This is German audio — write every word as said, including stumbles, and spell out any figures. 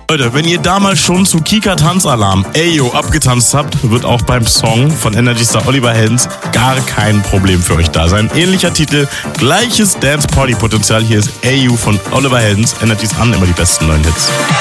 Leute, wenn ihr damals schon zu Kika Tanzalarm Ayo abgetanzt habt, wird auch beim Song von Energy Star Oliver Heldens gar kein Problem für euch da sein. Ähnlicher Titel, gleiches Dance-Party-Potenzial. Hier ist Ayo von Oliver Heldens. Energy's an, immer die besten neuen Hits.